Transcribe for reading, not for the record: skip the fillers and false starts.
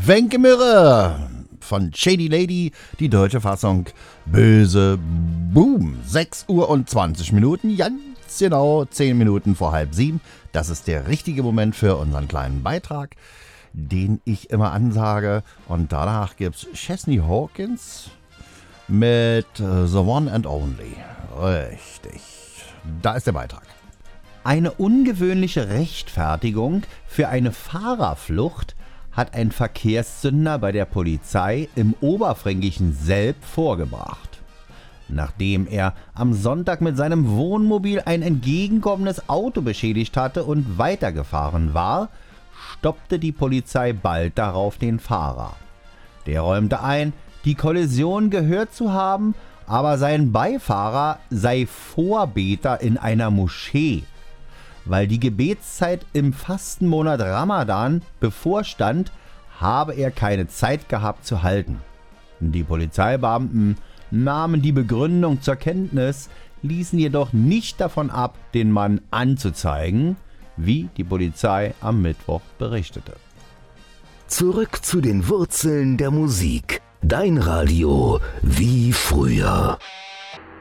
Wenke Mirre von Shady Lady, die deutsche Fassung. Böse Boom. 6 Uhr und 20 Minuten, ganz genau 10 Minuten vor 6:30. Das ist der richtige Moment für unseren kleinen Beitrag, den ich immer ansage. Und danach gibt's Chesney Hawkins mit The One and Only. Richtig. Da ist der Beitrag. Eine ungewöhnliche Rechtfertigung für eine Fahrerflucht hat ein Verkehrssünder bei der Polizei im oberfränkischen Selb vorgebracht. Nachdem er am Sonntag mit seinem Wohnmobil ein entgegenkommendes Auto beschädigt hatte und weitergefahren war, stoppte die Polizei bald darauf den Fahrer. Der räumte ein, die Kollision gehört zu haben, aber sein Beifahrer sei Vorbeter in einer Moschee. Weil die Gebetszeit im Fastenmonat Ramadan bevorstand, habe er keine Zeit gehabt zu halten. Die Polizeibeamten nahmen die Begründung zur Kenntnis, ließen jedoch nicht davon ab, den Mann anzuzeigen, wie die Polizei am Mittwoch berichtete. Zurück zu den Wurzeln der Musik. Dein Radio wie früher.